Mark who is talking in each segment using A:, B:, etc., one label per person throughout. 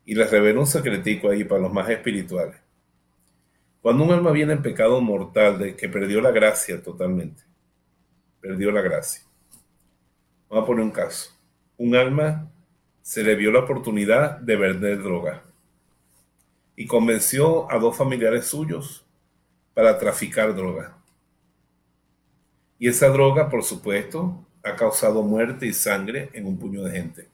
A: Y les revelo un secretico ahí para los más espirituales. Cuando un alma viene en pecado mortal, de que perdió la gracia totalmente, perdió la gracia. Vamos a poner un caso. Un alma se le vio la oportunidad de vender droga y convenció a dos familiares suyos para traficar droga. Y esa droga, por supuesto, ha causado muerte y sangre en un puño de gente.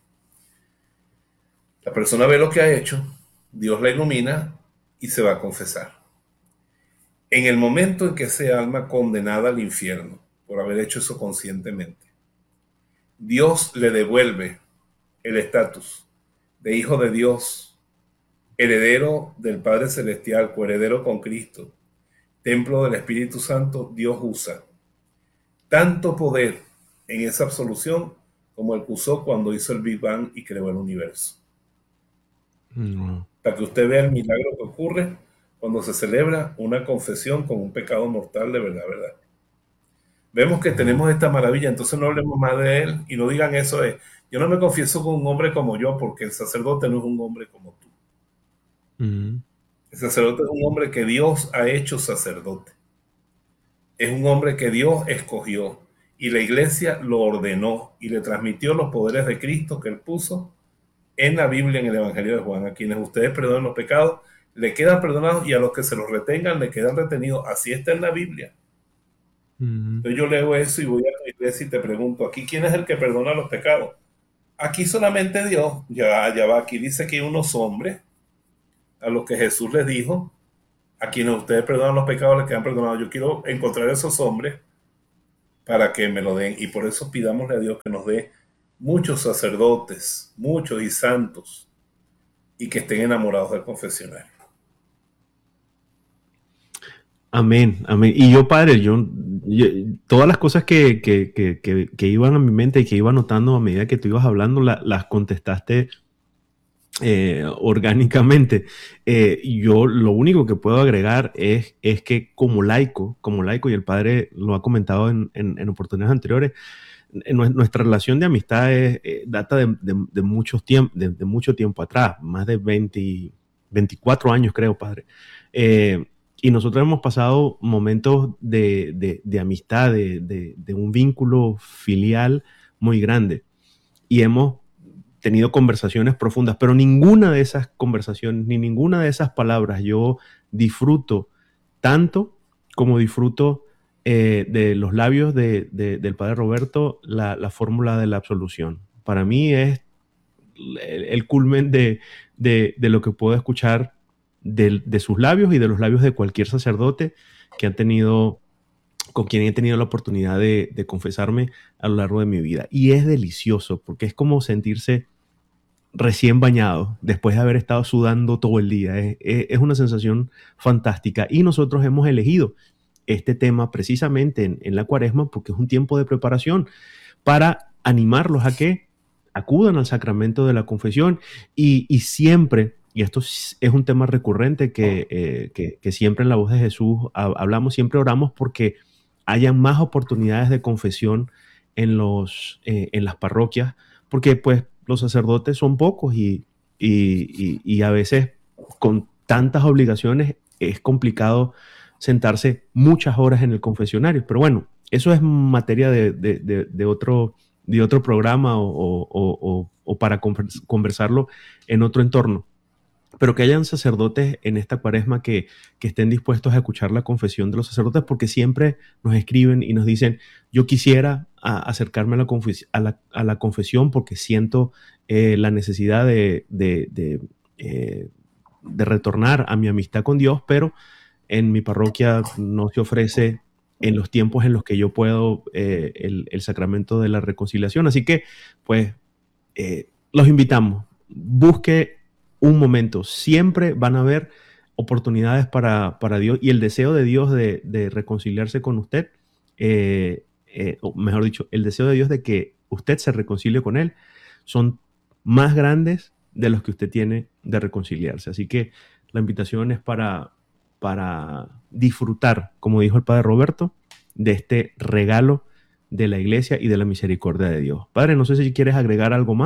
A: La persona ve lo que ha hecho, Dios la ilumina y se va a confesar. En el momento en que ese alma condenada al infierno por haber hecho eso conscientemente, Dios le devuelve el estatus de hijo de Dios, heredero del Padre Celestial, coheredero con Cristo, templo del Espíritu Santo. Dios usa tanto poder en esa absolución como el que usó cuando hizo el Big Bang y creó el universo.
B: No.
A: Para que usted vea el milagro que ocurre cuando se celebra una confesión con un pecado mortal de verdad, ¿verdad? Vemos que
B: Wow.
A: tenemos esta maravilla, entonces no hablemos más de él y no digan eso de, yo no me confieso con un hombre como yo, porque el sacerdote no es un hombre como tú.
B: Mm.
A: El sacerdote es un hombre que Dios ha hecho sacerdote. Es un hombre que Dios escogió y la iglesia lo ordenó y le transmitió los poderes de Cristo que él puso en la Biblia, en el Evangelio de Juan. A quienes ustedes perdonen los pecados, le quedan perdonados, y a los que se los retengan, le quedan retenidos. Así está en la Biblia.
B: Mm.
A: Entonces yo leo eso y voy a la iglesia y te pregunto, ¿aquí quién es el que perdona los pecados? Aquí solamente Dios. Ya va, aquí dice que hay unos hombres a los que Jesús les dijo, a quienes ustedes perdonan los pecados, les quedan perdonados. Yo quiero encontrar esos hombres para que me lo den, y por eso pidámosle a Dios que nos dé muchos sacerdotes, muchos y santos, y que estén enamorados del confesionario.
B: Amén, amén. Y yo, Padre, todas las cosas que iban a mi mente y que iba notando a medida que tú ibas hablando, las contestaste orgánicamente. Yo lo único que puedo agregar es que como laico, y el Padre lo ha comentado en oportunidades anteriores, nuestra relación de amistad data de mucho tiempo atrás, más de 24 años creo, Padre. Y nosotros hemos pasado momentos de amistad, de un vínculo filial muy grande. Y hemos tenido conversaciones profundas, pero ninguna de esas conversaciones, ni ninguna de esas palabras yo disfruto tanto como disfruto de los labios del Padre Roberto la fórmula de la absolución. Para mí es el culmen de lo que puedo escuchar de sus labios y de los labios de cualquier sacerdote que han tenido, con quien he tenido la oportunidad de confesarme a lo largo de mi vida. Y es delicioso porque es como sentirse recién bañado después de haber estado sudando todo el día. Es una sensación fantástica y nosotros hemos elegido este tema precisamente en la cuaresma porque es un tiempo de preparación para animarlos a que acudan al sacramento de la confesión y siempre, y esto es un tema recurrente que siempre en la voz de Jesús hablamos, siempre oramos porque hayan más oportunidades de confesión en las parroquias, porque pues los sacerdotes son pocos y a veces con tantas obligaciones es complicado sentarse muchas horas en el confesionario. Pero bueno, eso es materia de otro programa o para conversarlo en otro entorno. Pero que hayan sacerdotes en esta cuaresma que estén dispuestos a escuchar la confesión de los sacerdotes, porque siempre nos escriben y nos dicen, yo quisiera acercarme a la confesión porque siento la necesidad de retornar a mi amistad con Dios, pero en mi parroquia no se ofrece en los tiempos en los que yo puedo el sacramento de la reconciliación. Así que, pues, los invitamos. Busque un momento. Siempre van a haber oportunidades para Dios y el deseo de Dios de reconciliarse con usted, o mejor dicho, el deseo de Dios de que usted se reconcilie con Él, son más grandes de los que usted tiene de reconciliarse. Así que la invitación es para disfrutar, como dijo el Padre Roberto, de este regalo de la iglesia y de la misericordia de Dios. Padre, no sé si quieres agregar algo más.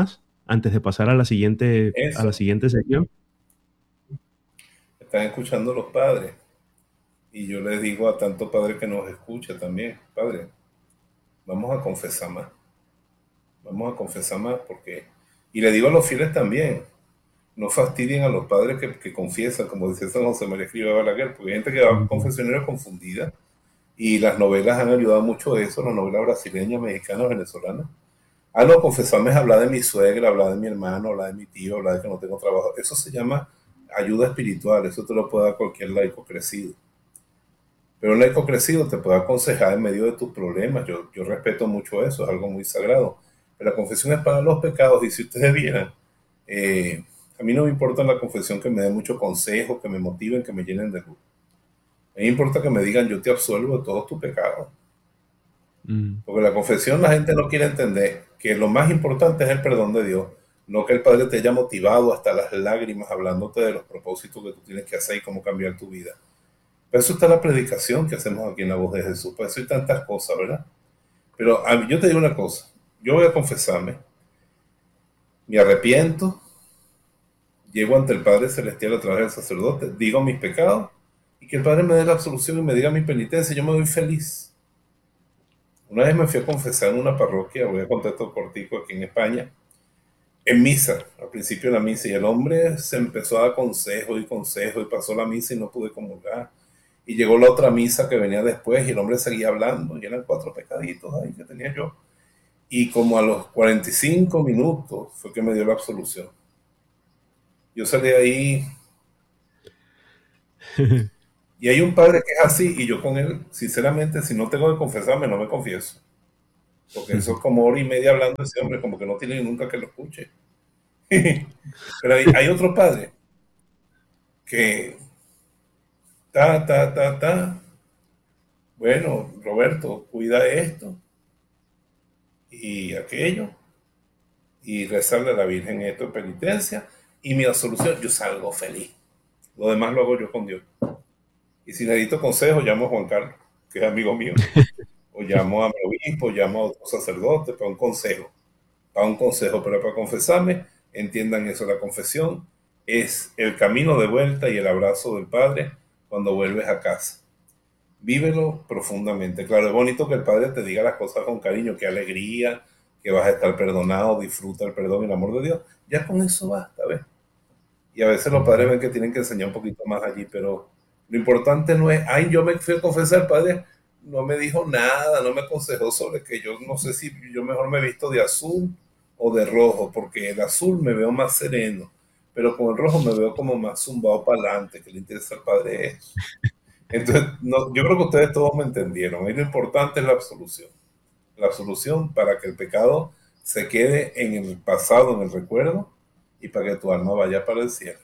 B: antes de pasar a la
A: Eso,
B: siguiente sección?
A: están escuchando los padres. Y yo les digo a tanto padre que nos escucha también, padre, vamos a confesar más, vamos a confesar más porque... Y le digo a los fieles también, no fastidien a los padres que confiesan, como decía San José María Escrivá Balaguer, porque hay gente que va a
B: Ujú.
A: confesioneros confundida y las novelas han ayudado mucho a eso, las novelas brasileñas, mexicanas, venezolanas. Ah, no, confesarme es hablar de mi suegra, hablar de mi hermano, hablar de mi tío, hablar de que no tengo trabajo. Eso se llama ayuda espiritual, eso te lo puede dar cualquier laico crecido. Pero un laico crecido te puede aconsejar en medio de tus problemas. Yo respeto mucho eso, es algo muy sagrado. Pero la confesión es para los pecados y si ustedes vieran, eh, a mí no me importa la confesión que me dé mucho consejo, que me motiven, que me llenen de luz. A mí me importa que me digan yo te absuelvo de todos tus pecados.
B: Mm.
A: Porque la confesión la gente no quiere entender que lo más importante es el perdón de Dios, no que el Padre te haya motivado hasta las lágrimas hablándote de los propósitos que tú tienes que hacer y cómo cambiar tu vida. Para eso está la predicación que hacemos aquí en la voz de Jesús, para eso hay tantas cosas, ¿verdad? Pero yo te digo una cosa, yo voy a confesarme, me arrepiento, llego ante el Padre Celestial a través del sacerdote, digo mis pecados y que el Padre me dé la absolución y me diga mi penitencia, yo me doy feliz. Una vez me fui a confesar en una parroquia, voy a contar esto cortico aquí en España, en misa, al principio de la misa, y el hombre se empezó a dar consejo y pasó la misa y no pude comulgar. Y llegó la otra misa que venía después y el hombre seguía hablando, y eran 4 pecaditos ahí que tenía yo. Y como a los 45 minutos fue que me dio la absolución. Yo salí de ahí y hay un padre que es así y yo con él, sinceramente, si no tengo que confesarme, no me confieso. Porque eso es como hora y media hablando de ese hombre, como que no tiene nunca que lo escuche. Pero hay otro padre que bueno, Roberto, cuida esto y aquello y rezarle a la Virgen esto de penitencia y mi absolución, yo salgo feliz. Lo demás lo hago yo con Dios. Y si necesito consejo, llamo a Juan Carlos, que es amigo mío, o llamo a mi obispo, llamo a otro sacerdote para un consejo, pero para confesarme, entiendan eso, la confesión es el camino de vuelta y el abrazo del Padre cuando vuelves a casa. Vívelo profundamente. Claro, es bonito que el Padre te diga las cosas con cariño, qué alegría, que vas a estar perdonado, disfruta el perdón y el amor de Dios. Ya con eso basta, ¿ves? Y a veces los padres
B: Ujú.
A: ven que tienen que enseñar un poquito más allí, pero lo importante no es, ay, yo me fui a confesar, el Padre no me dijo nada, no me aconsejó sobre que yo no sé si yo mejor me he visto de azul o de rojo, porque el azul me veo más sereno, pero con el rojo me veo como más zumbado para adelante, que le interesa al Padre eso. Entonces, no, yo creo que ustedes todos me entendieron. Ahí lo importante es la absolución. La absolución para que el pecado se quede en el pasado, en el recuerdo, y para que tu alma vaya para el cielo.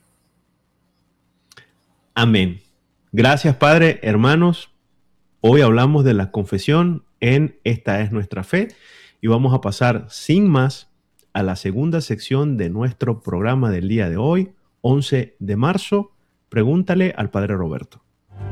B: Amén. Gracias, Padre. Hermanos, hoy hablamos de la confesión en Esta es nuestra fe y vamos a pasar sin más a la segunda sección de nuestro programa del día de hoy, 11 de marzo. Pregúntale al Padre Roberto.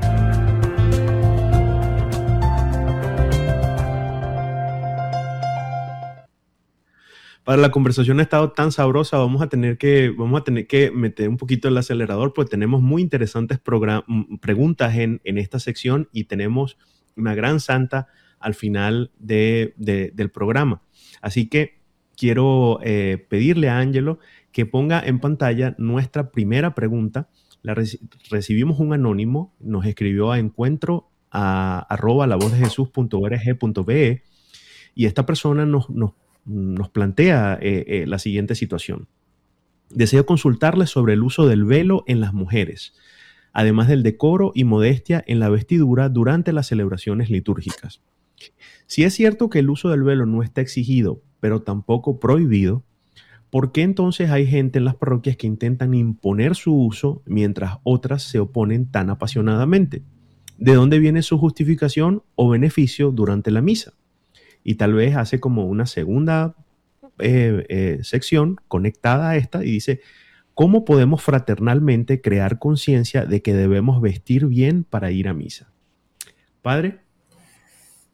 B: Para la conversación ha estado tan sabrosa, vamos a tener que meter un poquito el acelerador, pues tenemos muy interesantes preguntas en esta sección y tenemos una gran santa al final del programa. Así que quiero pedirle a Ángelo que ponga en pantalla nuestra primera pregunta. Recibimos un anónimo, nos escribió a encuentro a @lavozdejesús.org.be y esta persona nos plantea la siguiente situación. Deseo consultarles sobre el uso del velo en las mujeres, además del decoro y modestia en la vestidura durante las celebraciones litúrgicas. Si es cierto que el uso del velo no está exigido, pero tampoco prohibido, ¿por qué entonces hay gente en las parroquias que intentan imponer su uso mientras otras se oponen tan apasionadamente? ¿De dónde viene su justificación o beneficio durante la misa? Y tal vez hace como una segunda sección conectada a esta y dice, ¿cómo podemos fraternalmente crear conciencia de que debemos vestir bien para ir a misa? Padre.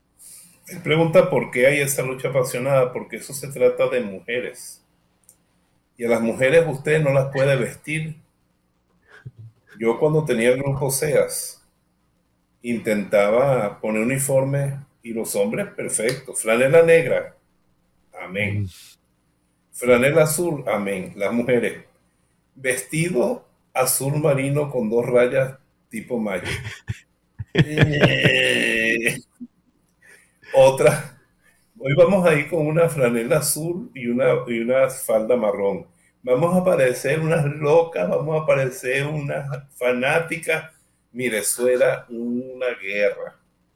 A: Él pregunta por qué hay esa lucha apasionada, porque eso se trata de mujeres. Y a las mujeres usted no las puede vestir. Yo cuando tenía el grupo SEAS, intentaba poner uniforme y los hombres, perfecto. Franela negra, amén.
B: Mm.
A: Franela azul, amén. Las mujeres, vestido azul marino con 2 rayas tipo mayo. Otra, hoy vamos a ir con una franela azul y una falda marrón. Vamos a parecer unas locas, vamos a parecer unas fanáticas. Mire, eso era una guerra.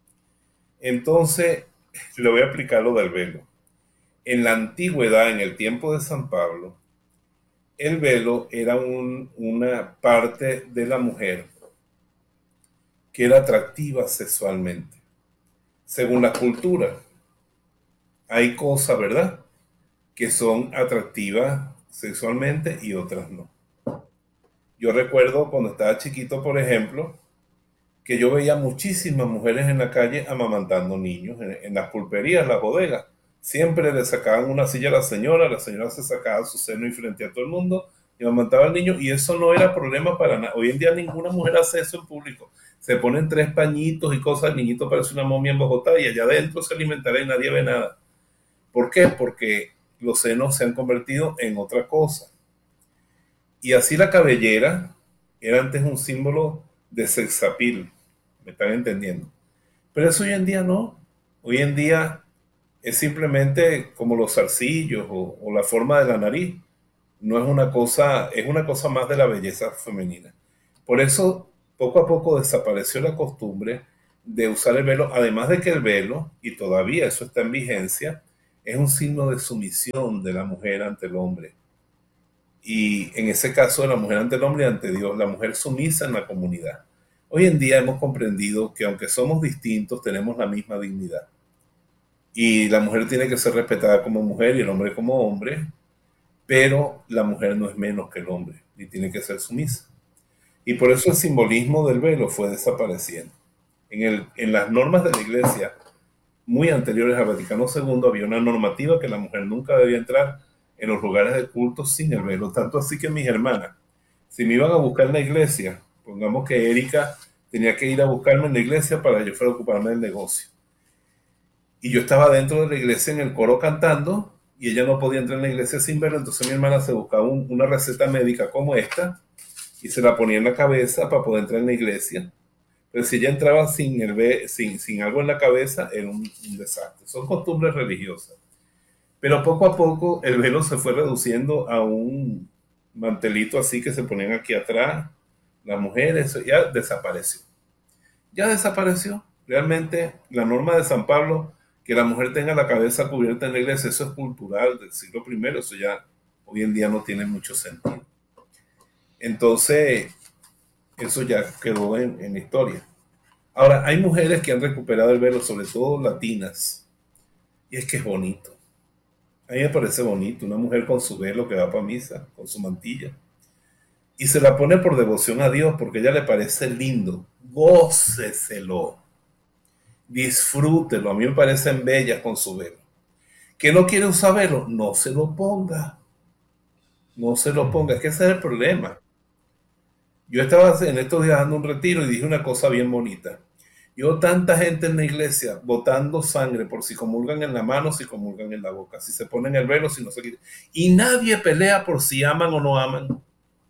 A: Entonces, le voy a aplicar lo del velo. En la antigüedad, en el tiempo de San Pablo, el velo era una parte de la mujer que era atractiva sexualmente. Según la cultura, hay cosas, ¿verdad?, que son atractivas sexualmente y otras no. Yo recuerdo cuando estaba chiquito, por ejemplo, que yo veía muchísimas mujeres en la calle amamantando niños en las pulperías, las bodegas. Siempre le sacaban una silla a la señora se sacaba su seno y frente a todo el mundo y amamantaba al niño, y eso no era problema para nada. Hoy en día ninguna mujer hace eso en público. Se ponen 3 pañitos y cosas, el niñito parece una momia en Bogotá y allá adentro se alimentará y nadie ve nada. ¿Por qué? Porque los senos se han convertido en otra cosa. Y así la cabellera era antes un símbolo de sexapil, ¿me están entendiendo? Pero eso hoy en día no. Hoy en día es simplemente como los zarcillos o la forma de la nariz. No es una cosa, es una cosa más de la belleza femenina. Por eso, poco a poco desapareció la costumbre de usar el velo, además de que el velo, y todavía eso está en vigencia, es un signo de sumisión de la mujer ante el hombre. Y en ese caso, de la mujer ante el hombre y ante Dios, la mujer sumisa en la comunidad. Hoy en día hemos comprendido que aunque somos distintos, tenemos la misma dignidad. Y la mujer tiene que ser respetada como mujer y el hombre como hombre, pero la mujer no es menos que el hombre, ni tiene que ser sumisa. Y por eso el simbolismo del velo fue desapareciendo. En las normas de la iglesia muy anteriores al Vaticano II había una normativa que la mujer nunca debía entrar en los lugares de culto sin el velo. Tanto así que mis hermanas, si me iban a buscar en la iglesia, pongamos que Erika tenía que ir a buscarme en la iglesia para yo fuera a ocuparme del negocio. Y yo estaba dentro de la iglesia en el coro cantando y ella no podía entrar en la iglesia sin verlo. Entonces mi hermana se buscaba una receta médica como esta y se la ponía en la cabeza para poder entrar en la iglesia. Pero si ella entraba sin algo en la cabeza, era un desastre. Son costumbres religiosas. Pero poco a poco el velo se fue reduciendo a un mantelito así que se ponían aquí atrás las mujeres. Eso ya desapareció. Ya desapareció. Realmente la norma de San Pablo, que la mujer tenga la cabeza cubierta en la iglesia, eso es cultural del siglo I. Eso ya hoy en día no tiene mucho sentido. Entonces, eso ya quedó en la historia. Ahora, hay mujeres que han recuperado el velo, sobre todo latinas, y es que es bonito. A mí me parece bonito, una mujer con su velo que va para misa, con su mantilla, y se la pone por devoción a Dios porque a ella le parece lindo. Góceselo, disfrútelo. A mí me parecen bellas con su velo. ¿Que no quiere usar velo? No se lo ponga. No se lo ponga, es que ese es el problema. Yo estaba en estos días dando un retiro y dije una cosa bien bonita. Yo tanta gente en la iglesia botando sangre por si comulgan en la mano, si comulgan en la boca, si se ponen el velo, si no se quitan. Y nadie pelea por si aman o no aman.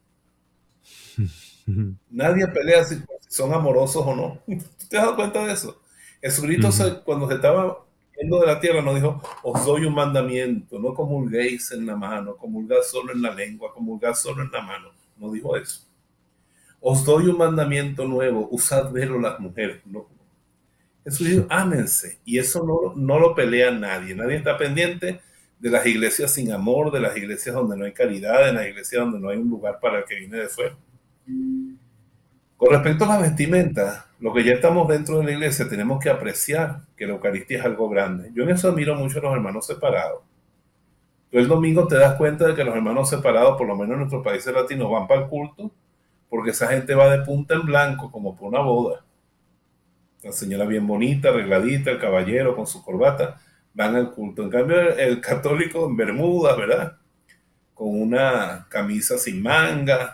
A: Nadie pelea si son amorosos o no. ¿Tú te has dado cuenta de eso? Jesucristo cuando se estaba yendo de la tierra nos dijo, os doy un mandamiento, no comulguéis en la mano, comulgad solo en la lengua, comulgad solo en la mano. No dijo eso. Os doy un mandamiento nuevo, usad velo las mujeres. No. Jesús dijo, ámense. Y eso no lo pelea nadie. Nadie está pendiente de las iglesias sin amor, de las iglesias donde no hay caridad, de las iglesias donde no hay un lugar para el que viene de fuera. Con respecto a la vestimenta, lo que ya estamos dentro de la iglesia, tenemos que apreciar que la Eucaristía es algo grande. Yo en eso admiro mucho a los hermanos separados. Tú el domingo te das cuenta de que los hermanos separados, por lo menos en nuestros países latinos, van para el culto, porque esa gente va de punta en blanco, como por una boda. La señora bien bonita, arregladita, el caballero con su corbata, van al culto. En cambio, el católico en bermudas, ¿verdad? con una camisa sin manga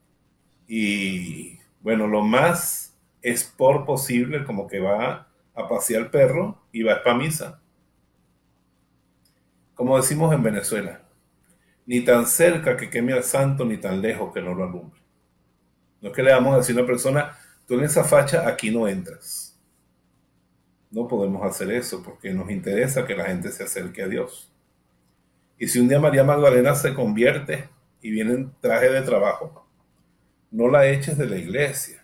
A: y, bueno, lo más sport posible, como que va a pasear el perro y va para misa. Como decimos en Venezuela, ni tan cerca que queme al santo, ni tan lejos que no lo alumbre. No es que le vamos a decir a una persona, tú en esa facha aquí no entras. No podemos hacer eso porque nos interesa que la gente se acerque a Dios. Y si un día María Magdalena se convierte y viene en traje de trabajo, no la eches de la iglesia.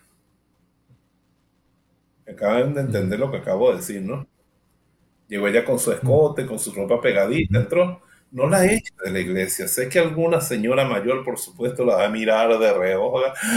A: Acaban de entender lo que acabo de decir, ¿no? Llegó ella con su escote, con su ropa pegadita, entró. No la eches de la iglesia. Sé que alguna señora mayor, por supuesto, la va a mirar de reojo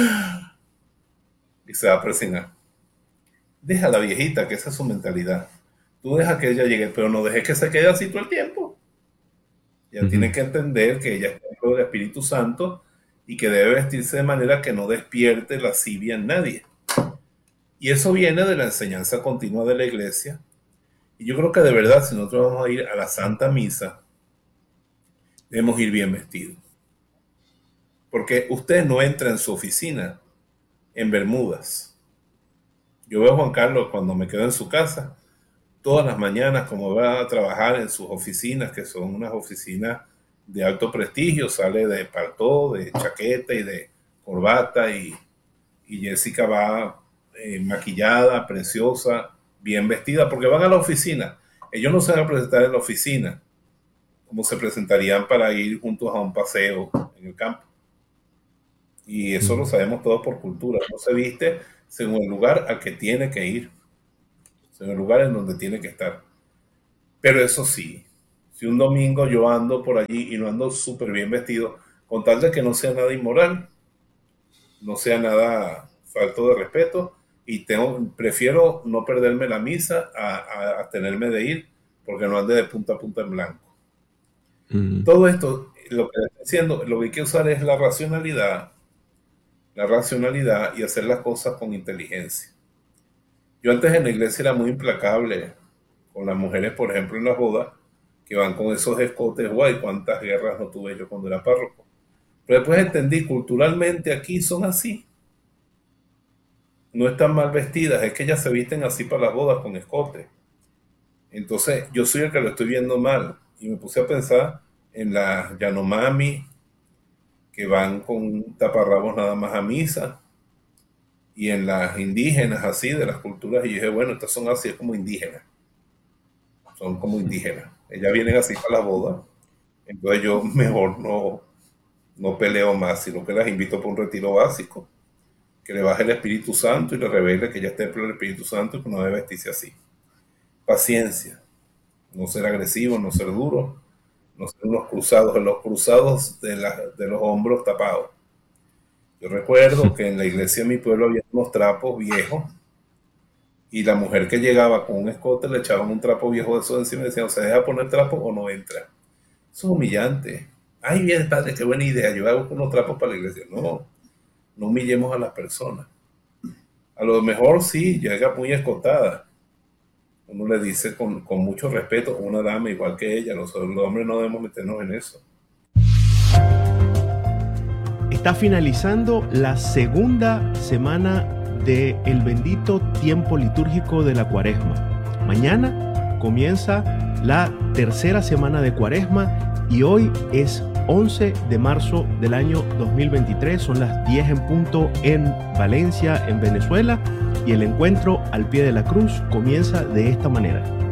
A: y se va a presionar. Deja a la viejita, que esa es su mentalidad. Tú deja que ella llegue, pero no dejes que se quede así todo el tiempo. Ella tiene que entender que ella es hijo del Espíritu Santo y que debe vestirse de manera que no despierte lascivia en nadie. Y eso viene de la enseñanza continua de la iglesia. Y yo creo que de verdad, si nosotros vamos a ir a la Santa Misa, debemos ir bien vestidos. Porque usted no entra en su oficina en bermudas. Yo veo a Juan Carlos cuando me quedo en su casa, todas las mañanas, como va a trabajar en sus oficinas, que son unas oficinas de alto prestigio, sale de paltó, de chaqueta y de corbata, y Jessica va maquillada, preciosa, bien vestida, porque van a la oficina. Ellos no se van a presentar en la oficina como se presentarían para ir juntos a un paseo en el campo. Y eso lo sabemos todos por cultura. No se viste según el lugar al que tiene que ir, según el lugar en donde tiene que estar. Pero eso sí, si un domingo yo ando por allí y no ando súper bien vestido, con tal de que no sea nada inmoral, no sea nada falto de respeto, y prefiero no perderme la misa a tenerme de ir, porque no ande de punta a punta en blanco. Todo esto, lo que estoy diciendo, lo que hay que usar es la racionalidad y hacer las cosas con inteligencia. Yo antes en la iglesia era muy implacable con las mujeres, por ejemplo, en las bodas, que van con esos escotes. Guay, cuántas guerras no tuve yo cuando era párroco. Pero después entendí, culturalmente aquí son así. No están mal vestidas, es que ellas se visten así para las bodas con escote. Entonces yo soy el que lo estoy viendo mal. Y me puse a pensar en las Yanomami, que van con taparrabos nada más a misa, y en las indígenas así, de las culturas, y dije, bueno, estas son así, es como indígenas. Son como indígenas. Ellas vienen así para la boda. Entonces yo mejor no peleo más, sino que las invito por un retiro básico, que le baje el Espíritu Santo y le revele que ya está templo del Espíritu Santo y que no debe vestirse así. Paciencia, no ser agresivo, no ser duro, no ser unos cruzados de los hombros tapados. Yo recuerdo que en la iglesia de mi pueblo había unos trapos viejos, y la mujer que llegaba con un escote le echaban un trapo viejo de eso encima y decían, ¿se deja poner trapo o no entra? Eso es humillante. Ay, bien, padre, qué buena idea, yo hago unos trapos para la iglesia. No humillemos a las personas. A lo mejor sí, llega muy escotada. Uno le dice con mucho respeto a una dama igual que ella. Los hombres no debemos meternos en eso.
B: Está finalizando la segunda semana del bendito tiempo litúrgico de la Cuaresma. Mañana comienza la tercera semana de Cuaresma y hoy es 11 de marzo del año 2023. Son las 10 en punto en Valencia, en Venezuela, y el encuentro al pie de la cruz comienza de esta manera.